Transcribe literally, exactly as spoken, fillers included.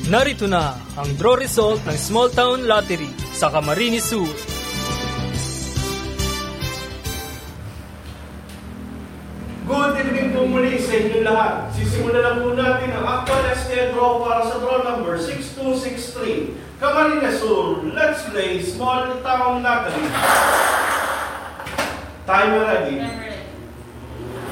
Narito na ang draw result ng Small Town Lottery sa Camarines Sur. Good evening po muli sa inyo lahat. Sisimulan na po natin ang actual S T L draw para sa draw number six two six three. Camarines Sur, let's play Small Town Lottery. Timer ready.